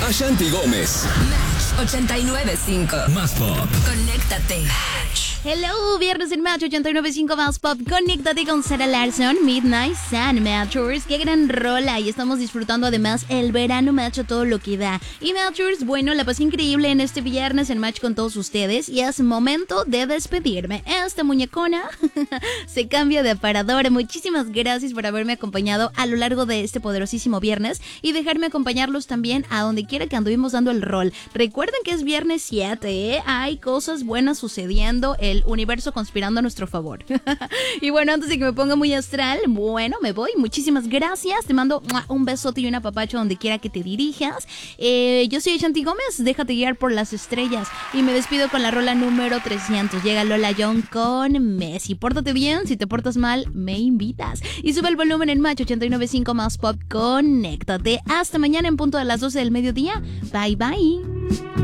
Ashanti Gómez. Match 89.5. Más pop. Conéctate. Hello, viernes en Match 89.5 Más Pop. Conéctate con Sarah Larson, Midnight Sun, Matchers. Qué gran rola. Y estamos disfrutando además el verano Match a todo lo que da. Y Matchers, bueno, la pasé increíble en este viernes en Match con todos ustedes. Y es momento de despedirme. Esta muñecona se cambia de aparador. Muchísimas gracias por haberme acompañado a lo largo de este poderosísimo viernes. Y dejarme acompañarlos también a donde quiera que anduvimos dando el rol. Recuerden que es viernes 7, ¿eh? Hay cosas buenas sucediendo. El universo conspirando a nuestro favor. Y bueno, antes de que me ponga muy astral, bueno, me voy. Muchísimas gracias. Te mando un besote y un apapacho donde quiera que te dirijas. Yo soy Ashanti Gómez. Déjate guiar por las estrellas. Y me despido con la rola número 300. Llega Lola Young con Messi. Pórtate bien. Si te portas mal, me invitas. Y sube el volumen en Match 89.5 Más Pop. Conéctate. Hasta mañana en punto de las 12 del mediodía. Bye, bye.